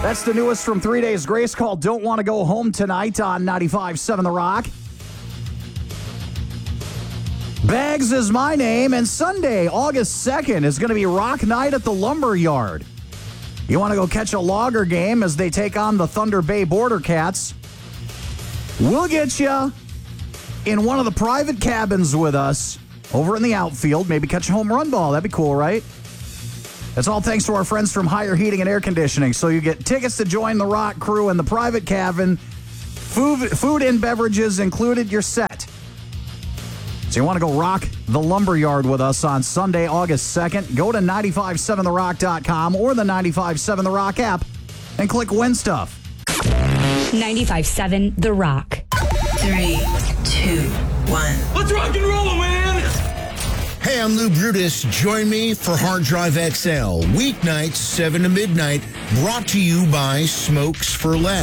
That's the newest from 3 Days Grace called Don't Want to Go Home Tonight on 95.7 The Rock. Bags is my name, and Sunday, August 2nd, is going to be Rock Night at the Lumber Yard. You want to go catch a Logger game as they take on the Thunder Bay Border Cats? We'll get you in one of the private cabins with us over in the outfield. Maybe catch a home run ball. That'd be cool, right? That's all thanks to our friends from Higher Heating and Air Conditioning. So you get tickets to join the Rock crew in the private cabin, food and beverages included, you're set. So you want to go rock the Lumberyard with us on Sunday, August 2nd, go to 957therock.com or the 95.7 The Rock app and click Win Stuff. 95.7 The Rock. 3, 2, 1. Let's rock and roll, man! Hey, I'm Lou Brutus. Join me for Hard Drive XL. Weeknights, 7 to midnight. Brought to you by Smokes for Less.